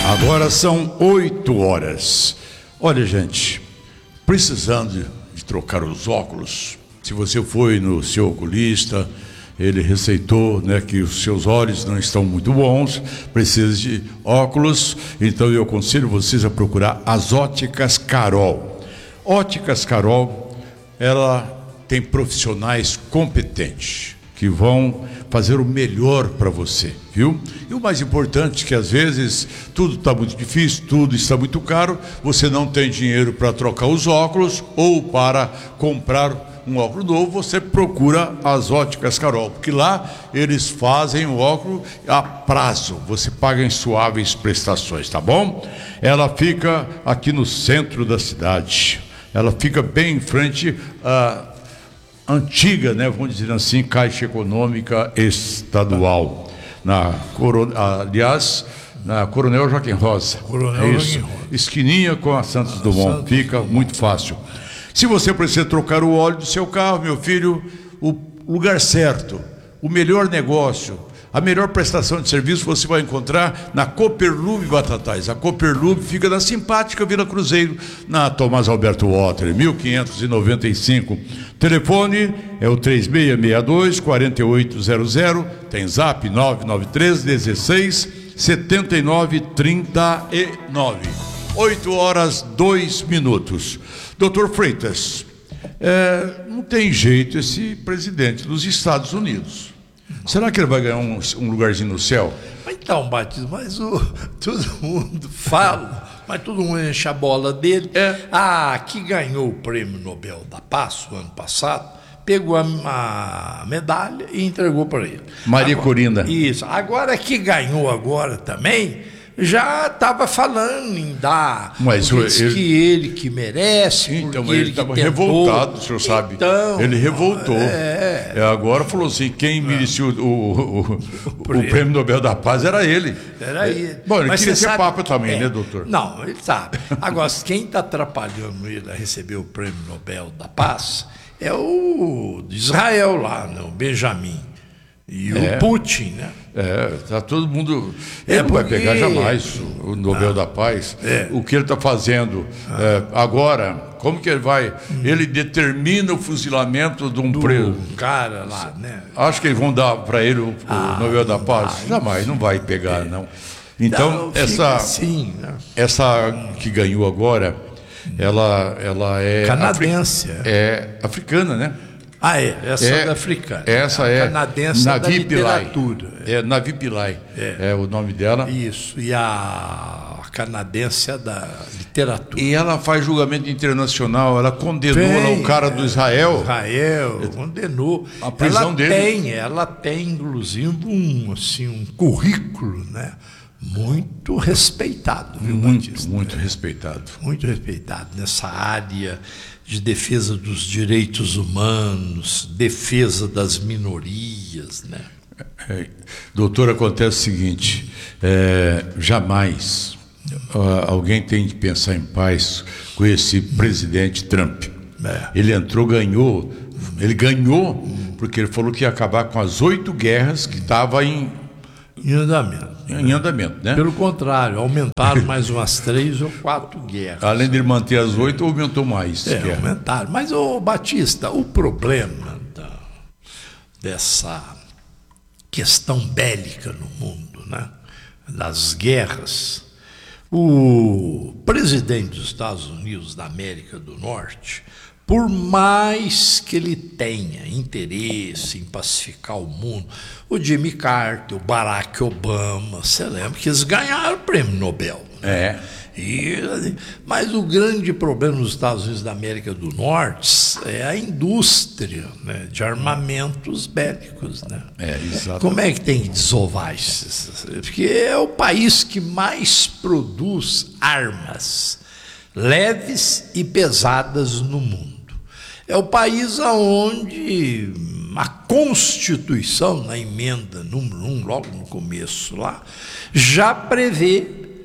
Agora são 8 horas. Olha, gente, precisando de trocar os óculos, se você foi no seu oculista, ele receitou, né, que os seus olhos não estão muito bons, precisa de óculos, então eu aconselho vocês a procurar as Óticas Carol. Óticas Carol, ela tem profissionais competentes que vão fazer o melhor para você, viu? E o mais importante é que às vezes tudo está muito difícil, tudo está muito caro, você não tem dinheiro para trocar os óculos ou para comprar um óculos novo, você procura as Óticas Carol, porque lá eles fazem o óculos a prazo, você paga em suaves prestações, tá bom? Ela fica aqui no centro da cidade, ela fica bem em frente à antiga, né, vamos dizer assim, Caixa Econômica Estadual, aliás, na Coronel Joaquim Rosa. Coronel Joaquim Rosa. Esquininha com a Santos Dumont, fica muito fácil. Se você precisa trocar o óleo do seu carro, meu filho, o lugar certo, o melhor negócio, a melhor prestação de serviço você vai encontrar na Cooperlube Batatais. A Cooperlube fica na simpática Vila Cruzeiro, na Tomás Alberto Water, 1595. Telefone é o 3662-4800, tem zap 993 16 79 39. 8 horas 2 minutos. Doutor Freitas, não tem jeito esse presidente dos Estados Unidos. Será que ele vai ganhar um lugarzinho no céu? Então, Batista, mas todo mundo fala, mas todo mundo enche a bola dele. Que ganhou o Prêmio Nobel da Paz o ano passado, pegou a medalha e entregou para ele. Maria Corinda. Isso. Agora que ganhou agora também, já estava falando em dar, mas que ele que merece, então, porque ele estava revoltado, o senhor sabe. Então, ele revoltou. Agora falou assim, quem merecia o Prêmio Nobel da Paz era ele. Era ele. Bom, ele mas queria ser sabe, papa também, né, doutor? Não, ele sabe. Agora, quem está atrapalhando ele a receber o Prêmio Nobel da Paz é o de Israel lá, né, o Benjamin. E o Putin, né? Tá todo mundo. Ele não vai pegar jamais o Nobel da Paz. O que ele está fazendo agora, como que ele vai? Ele determina o fuzilamento de um preso. Cara lá, né? Acho que eles vão dar para ele o Nobel da Paz. Jamais, não vai pegar, não. Então, assim, né? Essa que ganhou agora, ela é. Canadense. É africana, né? Essa é africana. Essa é canadense da literatura. Navi Pillay. É o nome dela. Isso. E a canadense é da literatura. E ela faz julgamento internacional, ela condenou lá o cara do Israel. Condenou. A prisão dele. Ela tem, inclusive, um currículo, né? Muito respeitado, viu, Batista? Muito respeitado. Muito respeitado nessa área de defesa dos direitos humanos, defesa das minorias, né? Doutor, acontece o seguinte, jamais alguém tem de pensar em paz com esse presidente Trump. Ele ganhou porque ele falou que ia acabar com as 8 guerras que estavam em andamento, né? Pelo contrário, aumentaram mais umas 3 ou 4 guerras. Além de ele manter as 8, aumentou mais. Aumentaram. Mas, Batista, o problema dessa questão bélica no mundo, né? Das guerras, o presidente dos Estados Unidos da América do Norte, por mais que ele tenha interesse em pacificar o mundo, o Jimmy Carter, o Barack Obama, você lembra que eles ganharam o Prêmio Nobel. Mas o grande problema nos Estados Unidos da América do Norte é a indústria, né, de armamentos bélicos. Né? Exato. Como é que tem que desovar isso? Porque é o país que mais produz armas leves e pesadas no mundo. É o país onde a Constituição, na emenda número 1, logo no começo lá, já prevê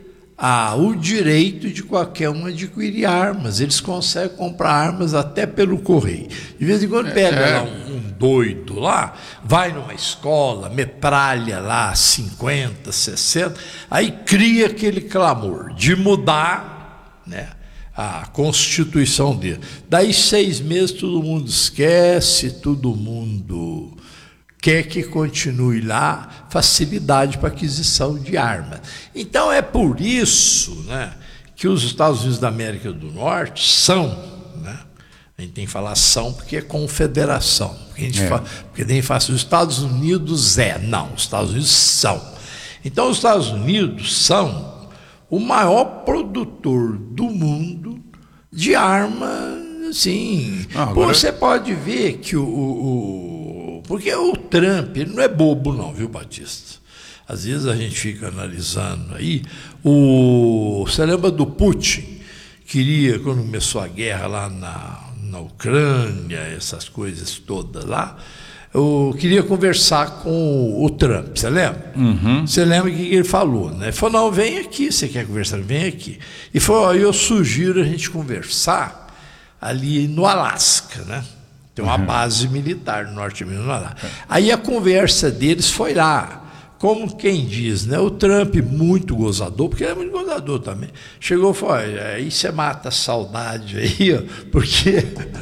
o direito de qualquer um adquirir armas. Eles conseguem comprar armas até pelo correio. De vez em quando pega lá um doido lá, vai numa escola, metralha lá 50, 60, aí cria aquele clamor de mudar, né, a Constituição dele. Daí 6 meses todo mundo esquece, todo mundo quer que continue lá facilidade para aquisição de armas. Então é por isso, né, que os Estados Unidos da América do Norte são, né, a gente tem que falar são porque é confederação, porque nem fala assim, os Estados Unidos não, os Estados Unidos são. Então os Estados Unidos são o maior produtor do mundo de arma, assim. Agora... Você pode ver que porque o Trump, ele não é bobo não, viu, Batista? Às vezes a gente fica analisando aí, você lembra do Putin? Queria, quando começou a guerra lá na Ucrânia, essas coisas todas lá, eu queria conversar com o Trump, você lembra? Uhum. Você lembra o que ele falou, né? Ele falou, não, vem aqui, você quer conversar? Vem aqui. E falou, eu sugiro a gente conversar ali no Alasca, né? Tem uma base militar norte-americana no Alasca. Aí a conversa deles foi lá. Como quem diz, né? O Trump, muito gozador, porque ele é muito gozador também, chegou e falou, aí você mata a saudade aí, ó, porque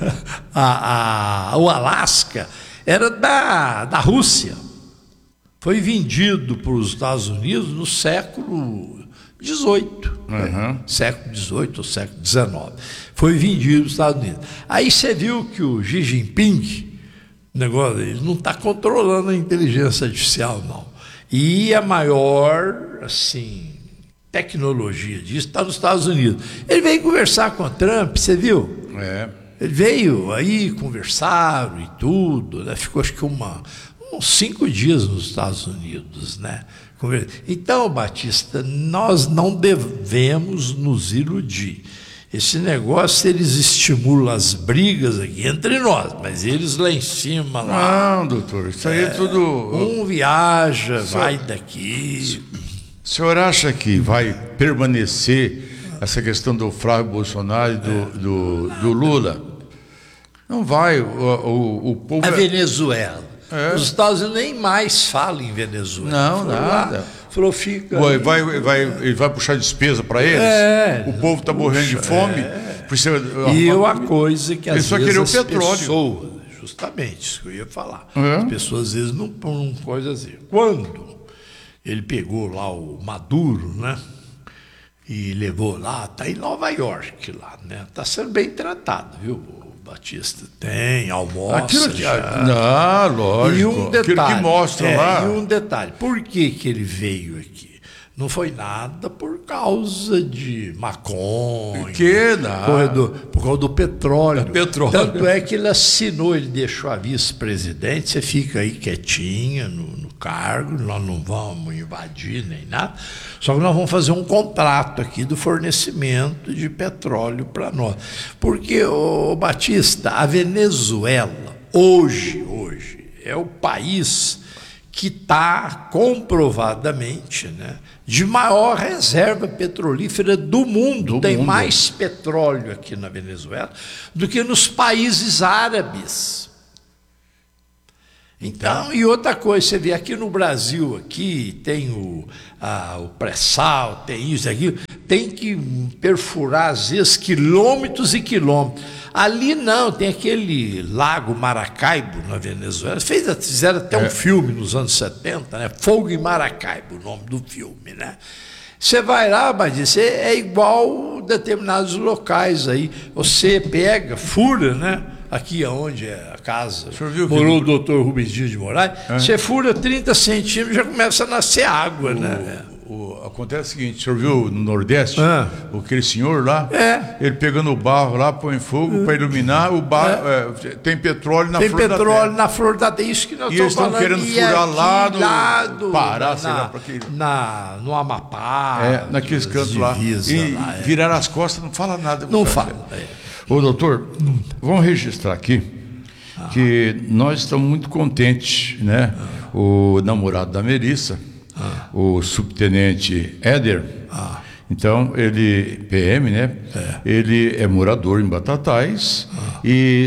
o Alasca era da Rússia. Foi vendido para os Estados Unidos no século XVIII, século XVIII ou século XIX. Foi vendido para os Estados Unidos. Aí você viu que o Xi Jinping, ele não está controlando a inteligência artificial, não. E a maior, assim, tecnologia disso está nos Estados Unidos. Ele veio conversar com o Trump, você viu? Ele veio aí, conversaram e tudo, né? Ficou acho que uns 5 dias nos Estados Unidos, né? Então, Batista, nós não devemos nos iludir. Esse negócio, eles estimulam as brigas aqui entre nós, mas eles lá em cima, lá... Não, doutor, isso aí é tudo... Um viaja, vai daqui... O senhor acha que vai permanecer essa questão do Flávio Bolsonaro e do Lula? Não vai, o povo... A Venezuela. Os Estados Unidos nem mais falam em Venezuela. Não, nada. Falou, fica... Ele vai puxar despesa para eles? O povo está morrendo de fome? E uma coisa que às vezes as pessoas, justamente isso que eu ia falar, as pessoas às vezes não põem coisa assim. Quando ele pegou lá o Maduro, né, e levou lá, está em Nova York lá, né, está sendo bem tratado, viu, Batista? Tem, almoça já. Lógico. E um detalhe, aquilo que mostra lá. E um detalhe, por que ele veio aqui? Não foi nada por causa de maconha. Por causa do petróleo. Tanto é que ele assinou, ele deixou a vice-presidente, você fica aí quietinha no cargo, nós não vamos invadir nem nada, só que nós vamos fazer um contrato aqui do fornecimento de petróleo para nós. Porque, Batista, a Venezuela, hoje, é o país que está comprovadamente, né, de maior reserva petrolífera do mundo. Tem mais petróleo aqui na Venezuela do que nos países árabes. Então, e outra coisa, você vê aqui no Brasil, aqui tem o pré-sal, tem isso, aquilo, tem que perfurar, às vezes, quilômetros e quilômetros. Ali não, tem aquele lago Maracaibo, na Venezuela, fizeram até um filme nos anos 70, né? Fogo em Maracaibo, o nome do filme, né? Você vai lá, mas é igual determinados locais aí, você pega, fura, né? Aqui onde é a casa, morou o doutor Rubens Dias de Moraes, você fura 30 centímetros, já começa a nascer água, né? Acontece o seguinte, o senhor viu no Nordeste, aquele senhor lá, ele pegando o barro lá, põe fogo para iluminar, o barro, tem petróleo na flor da terra. Tem petróleo na flor da terra, isso que nós estamos falando. E eles estão querendo furar lá no Pará, sei lá, no Amapá, naqueles cantos lá, e virar as costas, não fala nada. Não fala. Ô, doutor, vamos registrar aqui que nós estamos muito contentes, né? O namorado da Melissa, o subtenente Éder, Então, ele, PM, né? Ele é morador em Batatais e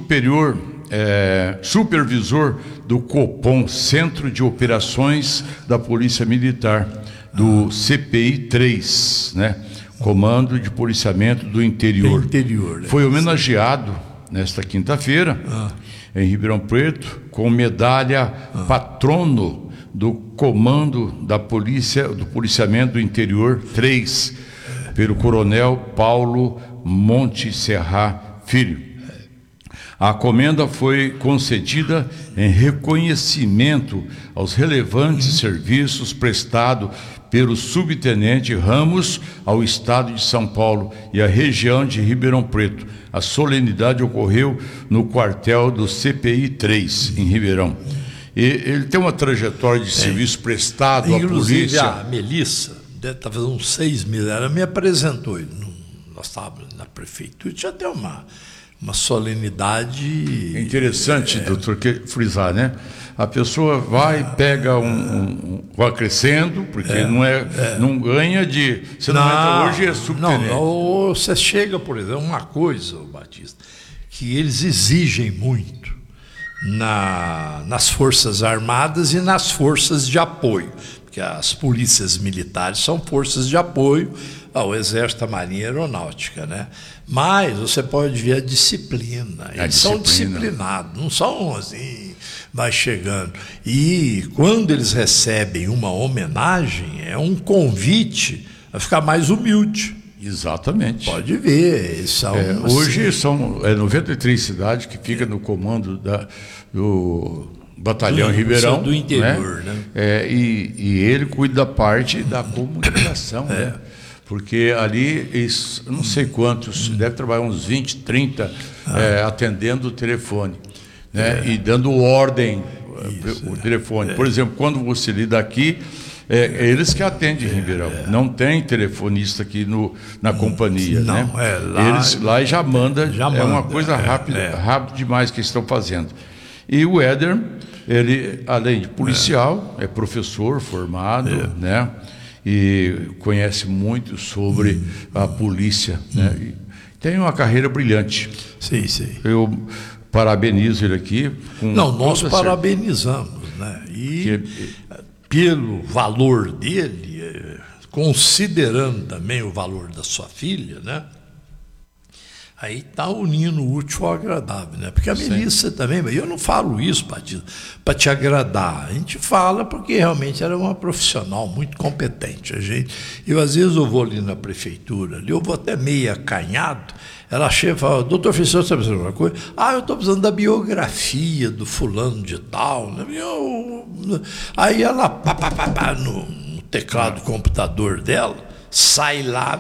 supervisor do COPOM, Centro de Operações da Polícia Militar, do CPI 3, né? Comando de Policiamento do Interior. Né? Foi homenageado nesta quinta-feira, em Ribeirão Preto, com medalha patrono do Comando da Polícia, do Policiamento do Interior 3, pelo Coronel Paulo Monteserrat Filho. A comenda foi concedida em reconhecimento aos relevantes serviços prestados pelo subtenente Ramos ao Estado de São Paulo e à região de Ribeirão Preto. A solenidade ocorreu no quartel do CPI 3, em Ribeirão. E ele tem uma trajetória de serviço prestado à Inclusive, polícia. a Melissa, deve estar fazendo uns 6 meses, ela me apresentou. Nós estávamos na prefeitura, tinha até uma solenidade. Interessante, doutor, frisar, né? A pessoa vai, pega vai crescendo, porque não ganha de. Você não entra hoje, é subtenente. Não, você chega, por exemplo, uma coisa, Batista, que eles exigem muito nas Forças Armadas e nas forças de apoio, porque as polícias militares são forças de apoio ao Exército, à Marinha e à Aeronáutica, né? Mas você pode ver a disciplina. Eles são disciplinados, não são assim, vai chegando. E quando eles recebem uma homenagem, é um convite a ficar mais humilde. Exatamente. Pode ver. Hoje são 93 cidades que ficam no comando do Batalhão Ribeirão. Do interior, né? E ele cuida da parte da comunicação, né? Porque ali, não sei quantos, deve trabalhar uns 20, 30, atendendo o telefone, né? E dando ordem o telefone. Por exemplo, quando você lida aqui, eles que atendem em Ribeirão. Não tem telefonista aqui na companhia, né? Eles lá já manda, é uma coisa rápida, rápido demais que estão fazendo. E o Éder, ele, além de policial, é professor formado, né? E conhece muito sobre a polícia, né? E tem uma carreira brilhante. Sim. Eu parabenizo ele aqui. Nós parabenizamos, né? E pelo valor dele, considerando também o valor da sua filha, né? Aí está unindo o útil ao agradável, né? Porque a Melissa também, eu não falo isso para te agradar, a gente fala porque realmente ela é uma profissional muito competente. Às vezes eu vou ali na prefeitura, eu vou até meio acanhado, ela chega e fala: doutor Fissão, você está precisando de alguma coisa? Eu estou precisando da biografia do fulano de tal, né? Aí ela, no teclado do computador dela, sai lá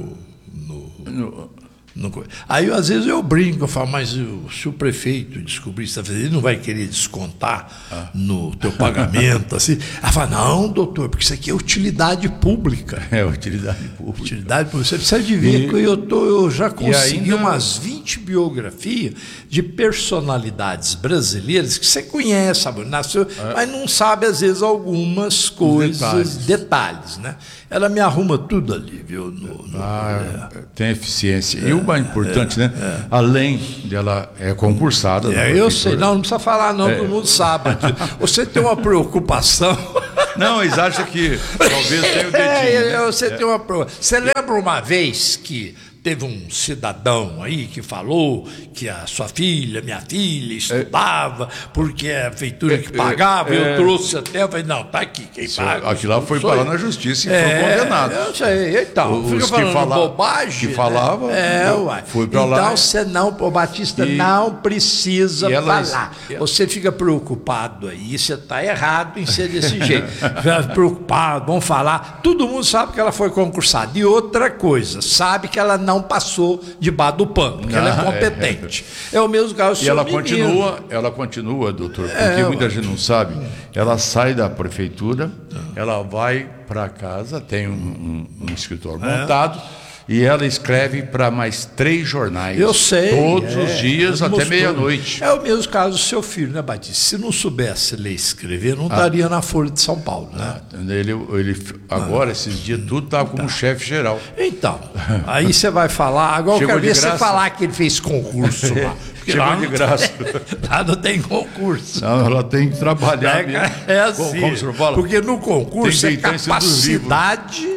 Aí, às vezes, eu brinco, eu falo: mas se o prefeito descobrir que você está fazendo, ele não vai querer descontar no teu pagamento, assim? Ela fala: não, doutor, porque isso aqui é utilidade pública. Utilidade pública. Utilidade pública. Você precisa de ver que eu já consegui umas 20 biografias de personalidades brasileiras que você conhece, sabe? Nasceu, mas não sabe, às vezes, algumas coisas, detalhes, né? Ela me arruma tudo ali, viu? Tem eficiência. E o mais importante, né? Além dela concursada. Eu sei, não precisa falar, não, todo mundo sabe. Você tem uma preocupação. Não, eles acham que talvez tenha o dedinho. Você tem uma preocupação. Você lembra uma vez que teve um cidadão aí que falou que a sua filha, minha filha, estudava porque a prefeitura que pagava, eu trouxe até, eu falei: não, tá aqui, quem paga. Aquilo lá foi parar na justiça e foi condenado. Eu sei, então, fica falando bobagem. Que falava, foi para lá. Então você não, o Batista, não precisa falar. Você fica preocupado aí, você está errado em ser desse jeito. Preocupado, vamos falar. Todo mundo sabe que ela foi concursada. E outra coisa, sabe que ela não passou debaixo do pano, porque ela é competente. É o mesmo caso do seu menino. Ela continua, doutor, porque muita gente não sabe. Ela sai da prefeitura, ela vai para casa, tem um escritório montado, E ela escreve para mais 3 jornais. Eu sei. Todos os dias até meia-noite. É o mesmo caso do seu filho, né, Batista? Se não soubesse ler e escrever, não estaria na Folha de São Paulo, né? Ele agora, esses dias, tudo está como chefe geral. Então, aí você vai falar. Agora eu quero ver você falar que ele fez concurso lá. Chegou de graça. Lá não tem concurso. Não, ela tem que trabalhar mesmo. É assim. Como o senhor fala? Porque no concurso é Tem capacidade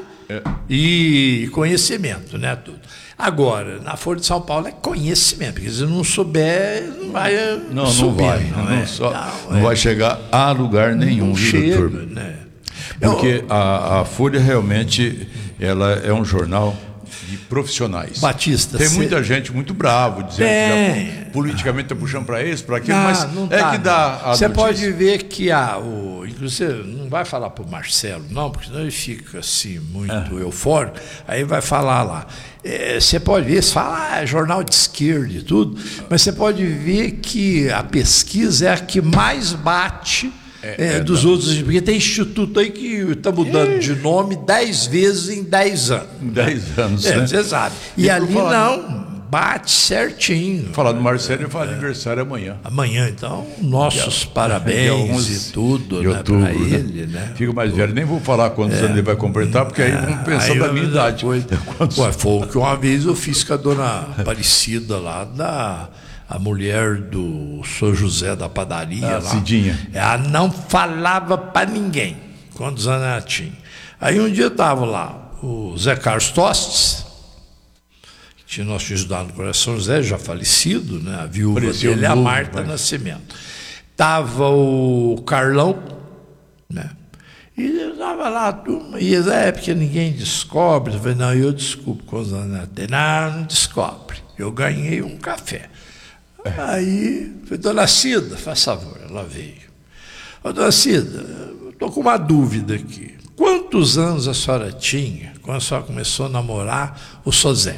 e conhecimento, né? Tudo. Agora, na Folha de São Paulo é conhecimento, porque se não souber, não vai subir. Não vai chegar a lugar nenhum, não chega, doutor? Né? Porque a Folha realmente ela é um jornal de profissionais. Batista, tem muita gente muito bravo, dizendo que politicamente está puxando para isso, para aquilo, mas não que dá a Você notícia. pode ver que inclusive, não vai falar para o Marcelo, não, porque senão ele fica assim, muito eufórico, aí vai falar lá. Você pode ver, você fala, jornal de esquerda e tudo, mas você pode ver que a pesquisa é a que mais bate dos outros, porque tem instituto aí que está mudando de nome 10 vezes em 10 anos. 10 anos, né? Você sabe. E ali não, bate certinho. Falar do Marcelo, eu falo aniversário amanhã. Amanhã, então, nossos parabéns e tudo, né, para ele, né? Fica mais velho, nem vou falar quantos anos ele vai completar, porque aí vamos pensar da minha idade. Foi o que uma vez eu fiz com a dona Aparecida lá, a mulher do Sr. José da padaria lá. Cidinha. Ela não falava para ninguém quantos anos ela tinha. Aí um dia estava lá o Zé Carlos Tostes, que nós tínhamos estudado no Coração José, já falecido, né? A viúva dele, a Marta Nascimento. Estava o Carlão, né? E estava lá a turma, e porque ninguém descobre. Eu falei, não, eu desculpo quantos anos ela tem. Não descobre. Eu ganhei um café. Aí, falei, dona Cida, faz favor, ela veio. Ô, dona Cida, estou com uma dúvida aqui. Quantos anos a senhora tinha quando a senhora começou a namorar o Sozé?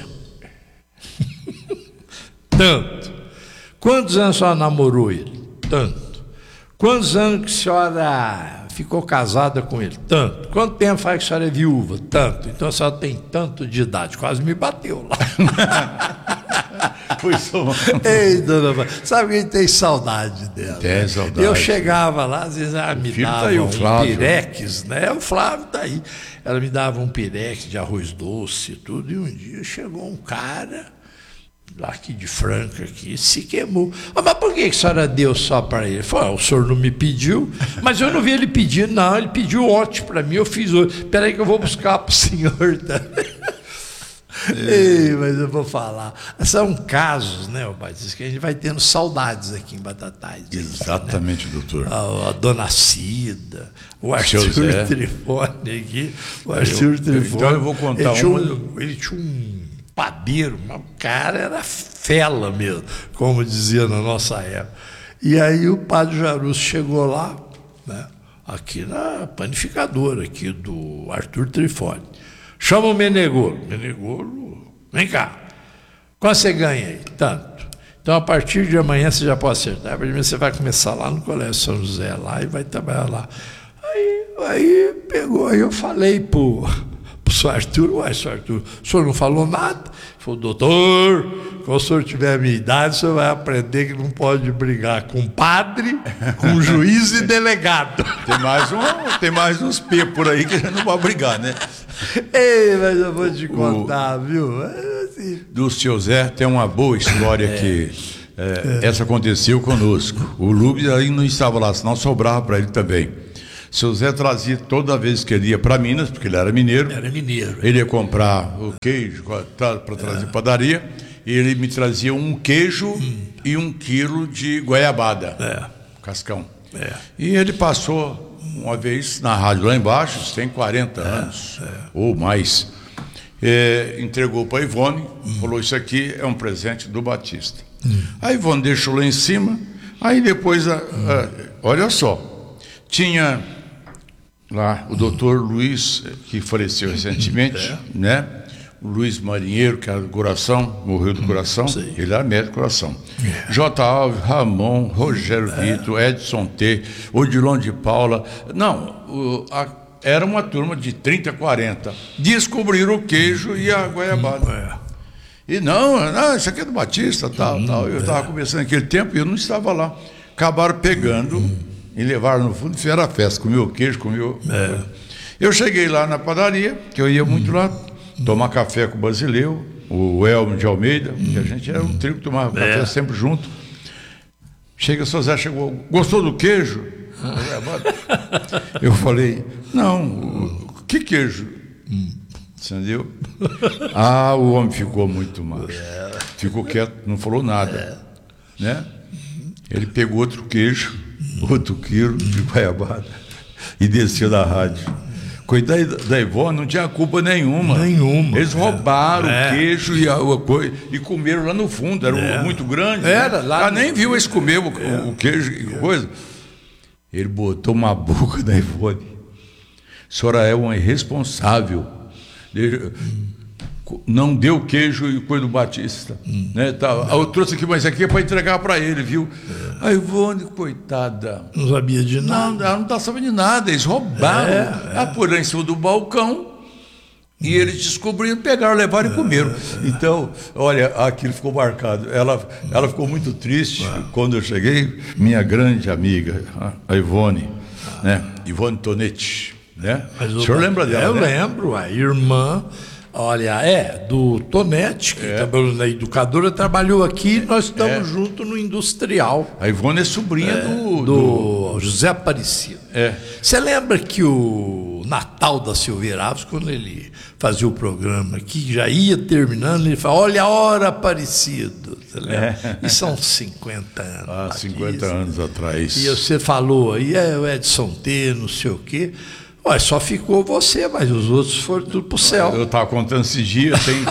Tanto. Quantos anos a senhora namorou ele? Tanto. Quantos anos que a senhora ficou casada com ele? Tanto. Quanto tempo faz que a senhora é viúva? Tanto. Então a senhora tem tanto de idade. Quase me bateu lá. Ei, dona, sabe quem tem saudade dela? Tem saudade. Eu chegava lá, às vezes ela me dava um pirex, né? O Flávio tá aí. Ela me dava um pirex de arroz doce e tudo, e um dia chegou um cara lá aqui de Franca, aqui, se queimou. Mas por que a senhora deu só para ele? Ele falou, o senhor não me pediu, mas eu não vi ele pedir, não, ele pediu ontem para mim, eu fiz hoje. Espera aí que eu vou buscar para o senhor também. Ei, mas eu vou falar. São casos, né, Batista, que a gente vai tendo saudades aqui em Batatais. Exatamente, né? Doutor. A dona Cida, o Arthur Trifone aqui. O Arthur Trifone. Então eu vou contar ele tinha um padeiro, o cara era fela mesmo, como dizia na nossa época. E aí o padre Jarusso chegou lá, né, aqui na panificadora aqui do Arthur Trifone. Chama o Menegolo. Menegolo, vem cá. Quanto você ganha aí? Tanto. Então, a partir de amanhã você já pode acertar. A partir de amanhã você vai começar lá no Colégio São José, lá, e vai trabalhar lá. Aí pegou, aí eu falei pro senhor Arthur, senhor Arthur, o senhor não falou nada? Ele falou, doutor, quando o senhor tiver a minha idade, o senhor vai aprender que não pode brigar com padre, com juiz e delegado. Tem mais uns P por aí que a gente não vai brigar, né? Ei, mas eu vou te contar, viu? Assim. Do seu Zé tem uma boa história que essa aconteceu conosco. O Lubes aí não estava lá, senão sobrava para ele também. Seu Zé trazia toda vez que ele ia para Minas, porque ele era mineiro. Era mineiro. Ele ia comprar o queijo para trazer padaria, e ele me trazia um queijo e 1 quilo de goiabada, cascão. E ele passou uma vez na rádio lá embaixo, tem 40 anos ou mais, entregou para a Ivone, falou, isso aqui é um presente do Batista. A Ivone deixou lá em cima, aí depois, olha só, tinha lá o doutor Luiz, que faleceu recentemente, né? O Luiz Marinheiro, que era do coração, morreu do coração, ele era médico do coração. J. Alves, Ramon, Rogério Vitor, Edson T., Odilon de Paula. Não, Era uma turma de 30, 40. Descobriram o queijo e a goiabada. E não, isso aqui é do Batista, tal. Eu estava conversando naquele tempo e eu não estava lá. Acabaram pegando e levaram no fundo, fizeram a festa, comeu queijo, comeu... Eu cheguei lá na padaria, que eu ia muito lá, tomar café com o Basileu, o Elmo de Almeida, que a gente era um trio que tomava café sempre junto. Chega, o seu Zé chegou, gostou do queijo? Eu falei, não, que queijo? Entendeu? O homem ficou muito macho. Ficou quieto, não falou nada. Né? Ele pegou outro queijo, outro quilo de goiabada e desceu da rádio. Coitado da Ivone, não tinha culpa nenhuma. Eles roubaram o queijo e comeram lá no fundo. Era muito grande. Ela nem viu eles comer o queijo e coisa. Ele botou uma boca da Ivone. A senhora é uma irresponsável. Não deu queijo e coisa do Batista. Né? Eu trouxe aqui, mas aqui é para entregar para ele, viu? A Ivone, coitada. Não sabia de nada. Não, ela não está sabendo de nada. Eles roubaram. Ela pôs lá em cima do balcão e eles descobriram, pegaram, levaram e comeram. Então, olha, aquilo ficou marcado. Ela ficou muito triste quando eu cheguei. Minha grande amiga, a Ivone, né? Ivone Tonetti. Né? O senhor lembra dela? Eu lembro, a irmã. Olha, do Tonetti, que trabalhou na educadora, trabalhou aqui, nós estamos juntos no industrial. A Ivone é sobrinha do José Aparecido. Você lembra que o Natal da Silveira Alves, quando ele fazia o programa aqui, já ia terminando, ele falava, olha a hora, Aparecido. Você lembra? E são 50 anos. 50 anos atrás. E você falou aí, o Edson T, não sei o quê. Ué, só ficou você, mas os outros foram tudo pro céu. Eu estava contando esses dias, tem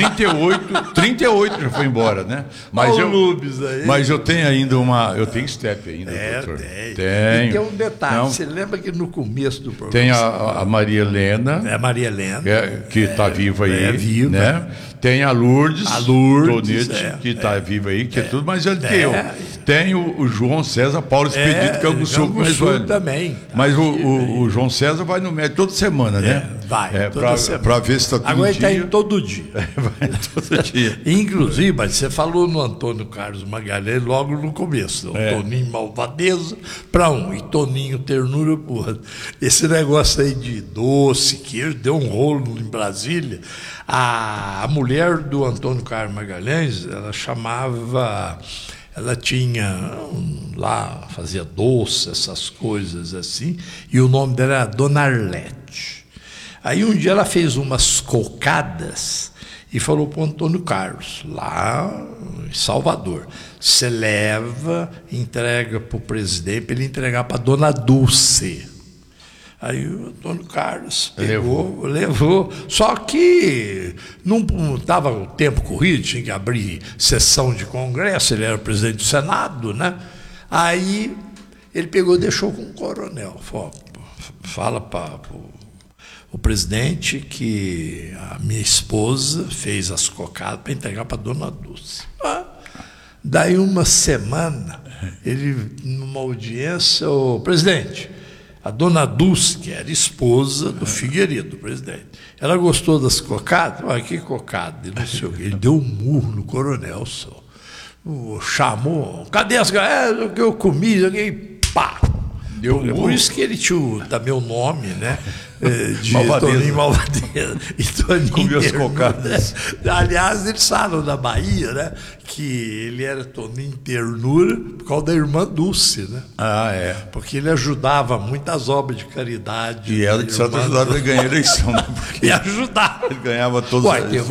38 já foi embora, né? Mas eu tenho ainda eu tenho step ainda, doutor. Tenho. E tem um detalhe, você lembra que no começo do programa... Tem a Maria Helena. A Maria Helena. Que está viva aí. É viva. Né? Tem a Lourdes. Tonetti, que está viva aí, que é tudo mais velho que eu. Tem o João César Paulo Expedito, que é o do Sul mais velho. Também. Mas o João César vai no médico toda semana, né? Vai, toda semana. Para ver se está tudo agora ele está indo todo dia. Vai todo dia. Inclusive, mas você falou no Antônio Carlos Magalhães logo no começo. Toninho Malvadeza para e Toninho Ternura para o outro. Esse negócio aí de doce, queijo, deu um rolo em Brasília. A mulher do Antônio Carlos Magalhães, ela tinha lá, fazia doce, essas coisas assim, e o nome dela era Dona Arlete. Aí um dia ela fez umas cocadas e falou para o Antônio Carlos, lá em Salvador, você leva, entrega para o presidente, para ele entregar para a Dona Dulce. Aí o Antônio Carlos levou. Só que não estava o tempo corrido, tinha que abrir sessão de congresso, ele era presidente do Senado, né? Aí ele pegou e deixou com o coronel. Falou, fala para o presidente que a minha esposa fez as cocadas para entregar para a Dona Dulce. Daí uma semana, ele, numa audiência, o presidente... A Dona Dulce, que era esposa do Figueiredo, do presidente, ela gostou das cocadas? Que cocada? Não sei o quê. Ele deu um murro no coronel, só. Chamou, cadê as cocadas? Que eu comi, pá! Deu um por isso que ele tinha também o nome, né? De Toninho Malvadeza. E Toninho comeu as cocadas. Aliás, eles falam na Bahia, né? Que ele era Toninho Ternura por causa da irmã Dulce, né? Porque ele ajudava muitas obras de caridade. E ela, de certa, ajudava a ganhar a eleição. Né? E ajudava. Ele ganhava todos os